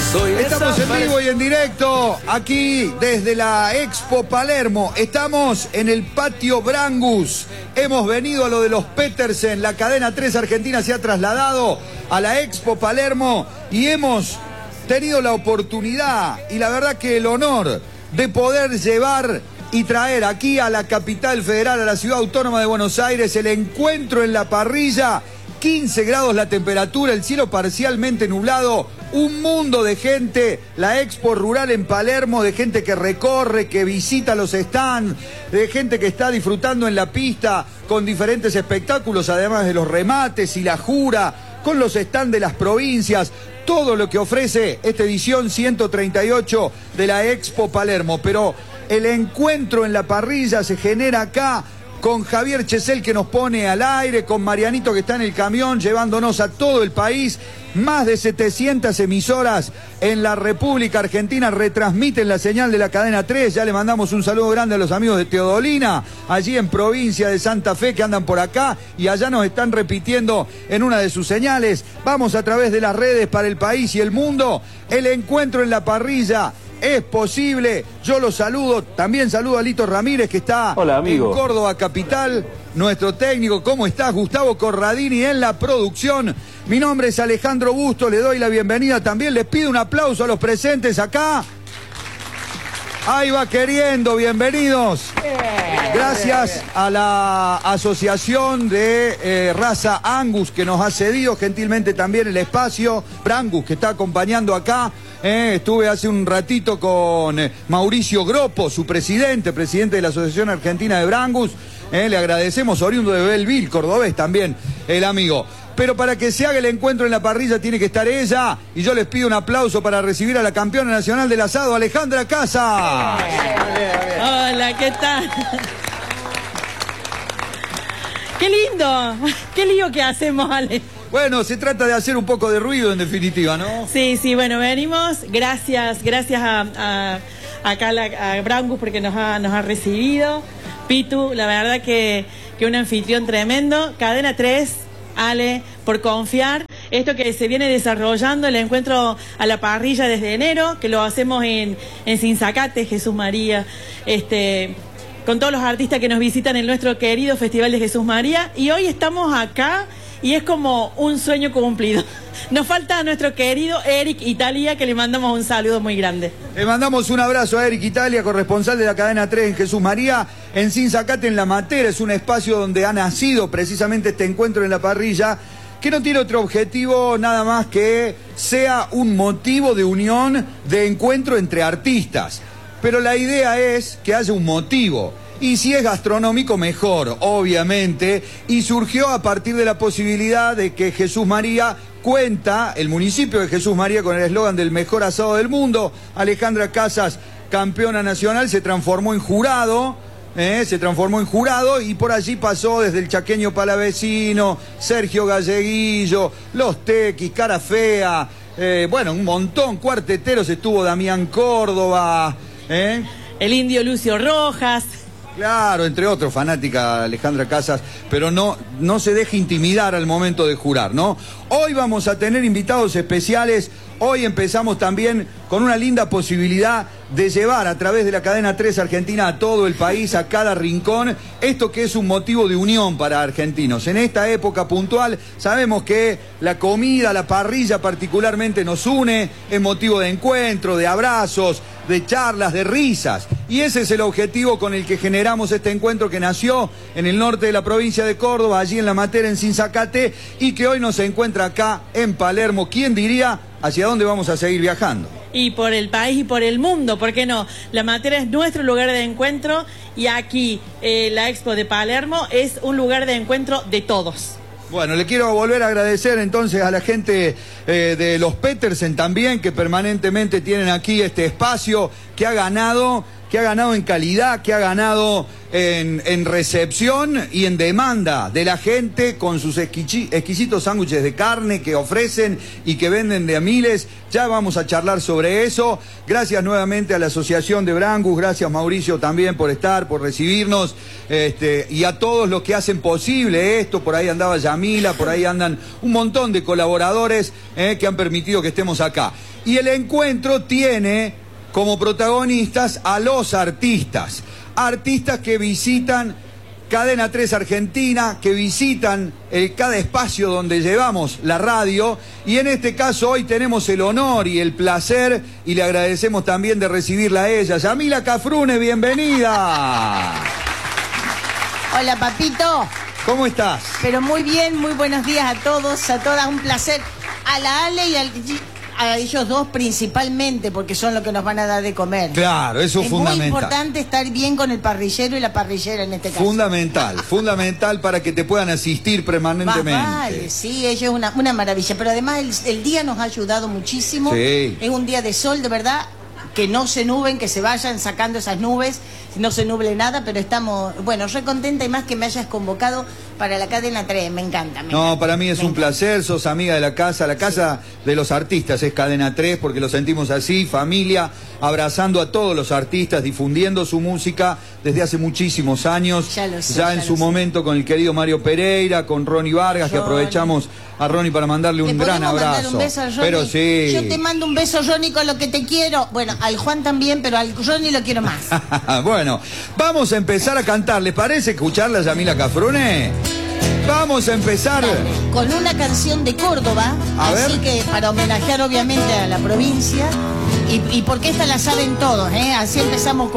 Estamos en vivo y en directo aquí desde la Expo Palermo. Estamos en el patio Brangus. Hemos venido a lo de los Petersen. La cadena 3 Argentina se ha trasladado a la Expo Palermo y hemos tenido la oportunidad y la verdad que el honor de poder llevar y traer aquí a la capital federal, a la ciudad autónoma de Buenos Aires, el encuentro en la parrilla. 15 grados la temperatura, el cielo parcialmente nublado, un mundo de gente, la Expo Rural en Palermo, de gente que recorre, que visita los stands, de gente que está disfrutando en la pista con diferentes espectáculos, además de los remates y la jura, con los stands de las provincias, todo lo que ofrece esta edición 138 de la Expo Palermo. Pero el encuentro en la parrilla se genera acá, con Javier Chesel que nos pone al aire, con Marianito que está en el camión llevándonos a todo el país. Más de 700 emisoras en la República Argentina retransmiten la señal de la cadena 3. Ya le mandamos un saludo grande a los amigos de Teodolina, allí en provincia de Santa Fe, que andan por acá y allá nos están repitiendo en una de sus señales. Vamos a través de las redes para el país y el mundo. El encuentro en la parrilla es posible. Yo los saludo. También saludo a Lito Ramírez, que está en Córdoba capital. Nuestro técnico, ¿cómo estás? Gustavo Corradini en la producción. Mi nombre es Alejandro Busto, le doy la bienvenida también. Les pido un aplauso a los presentes acá. Ahí va queriendo, bienvenidos. Gracias a la Asociación de Raza Angus, que nos ha cedido gentilmente también el espacio. Brangus, que está acompañando acá. Estuve hace un ratito con Mauricio Gropo, su presidente de la Asociación Argentina de Brangus. Le agradecemos, oriundo de Belleville, cordobés también, el amigo. Pero para que se haga el encuentro en la parrilla tiene que estar ella. Y yo les pido un aplauso para recibir a la campeona nacional del asado, Alejandra Casas. Hola, ¿qué tal? ¡Qué lindo! ¡Qué lío que hacemos, Ale! Bueno, se trata de hacer un poco de ruido en definitiva, ¿no? Sí, bueno, venimos. Gracias a acá a Brangus porque nos ha recibido. Pitu, la verdad que un anfitrión tremendo. Cadena 3, Ale, por confiar. Esto que se viene desarrollando, el encuentro a la parrilla desde enero, que lo hacemos en Sinzacate, Jesús María, con todos los artistas que nos visitan en nuestro querido Festival de Jesús María. Y hoy estamos acá y es como un sueño cumplido. Nos falta a nuestro querido Eric Italia, que le mandamos un saludo muy grande. Le mandamos un abrazo a Eric Italia, corresponsal de la cadena 3 en Jesús María, en Sinzacate, en La Matera. Es un espacio donde ha nacido precisamente este encuentro en la parrilla, que no tiene otro objetivo nada más que sea un motivo de unión, de encuentro entre artistas. Pero la idea es que haya un motivo. Y si es gastronómico, mejor, obviamente. Y surgió a partir de la posibilidad de que Jesús María cuenta, el municipio de Jesús María, con el eslogan del mejor asado del mundo. Alejandra Casas, campeona nacional, se transformó en jurado. Y por allí pasó desde el chaqueño palavecino, Sergio Galleguillo, Los Tequis, Cara Fea, bueno, un montón, cuarteteros, estuvo Damián Córdoba, el indio Lucio Rojas. Claro, entre otros, fanática Alejandra Casas, pero no se deje intimidar al momento de jurar, ¿no? Hoy vamos a tener invitados especiales. Hoy empezamos también con una linda posibilidad de llevar a través de la cadena 3 Argentina a todo el país, a cada rincón, esto que es un motivo de unión para argentinos. En esta época puntual sabemos que la comida, la parrilla particularmente nos une, es motivo de encuentro, de abrazos, de charlas, de risas. Y ese es el objetivo con el que generamos este encuentro, que nació en el norte de la provincia de Córdoba, allí en La Matera, en Sinzacate, y que hoy nos encuentra acá en Palermo. ¿Quién diría hacia dónde vamos a seguir viajando? Y por el país y por el mundo, ¿por qué no? La Matera es nuestro lugar de encuentro y aquí la Expo de Palermo es un lugar de encuentro de todos. Bueno, le quiero volver a agradecer entonces a la gente de los Petersen también, que permanentemente tienen aquí este espacio, que ha ganado que ha ganado en calidad, que ha ganado en recepción y en demanda de la gente con sus exquisitos sándwiches de carne que ofrecen y que venden de a miles. Ya vamos a charlar sobre eso. Gracias nuevamente a la Asociación de Brangus, gracias Mauricio también por estar, por recibirnos, y a todos los que hacen posible esto. Por ahí andaba Yamila, por ahí andan un montón de colaboradores que han permitido que estemos acá. Y el encuentro tiene como protagonistas a los artistas que visitan Cadena 3 Argentina, que visitan cada espacio donde llevamos la radio, y en este caso hoy tenemos el honor y el placer, y le agradecemos también de recibirla a ella. Yamila Cafrune, bienvenida. Hola, papito. ¿Cómo estás? Pero muy bien, muy buenos días a todos, a todas, un placer. A la Ale y a ellos dos principalmente, porque son los que nos van a dar de comer. Claro, eso es fundamental. Es muy importante estar bien con el parrillero y la parrillera en este caso. Fundamental para que te puedan asistir permanentemente. Vale, sí, ello es una maravilla. Pero además el día nos ha ayudado muchísimo. Sí. Es un día de sol, de verdad. Que no se nublen, que se vayan sacando esas nubes, no se nuble nada, pero estamos, bueno, re contenta, y más que me hayas convocado para la Cadena 3, me encanta. Para mí es un placer, sos amiga de la casa de los artistas es Cadena 3, porque lo sentimos así, familia, abrazando a todos los artistas, difundiendo su música desde hace muchísimos años. Ya lo sé, ya en su momento con el querido Mario Pereira, con Ronnie Vargas, que aprovechamos a Ronnie para mandarle un gran abrazo. Mandar un beso a Ronnie? Pero sí. Yo te mando un beso, Ronnie, con lo que te quiero. Bueno, al Juan también, pero al Ronnie lo quiero más. Bueno, vamos a empezar a cantar. ¿Les parece escucharla a Yamila Cafrune? Vamos a empezar con una canción de Córdoba, así que para homenajear obviamente a la provincia, y porque esta la saben todos, así empezamos con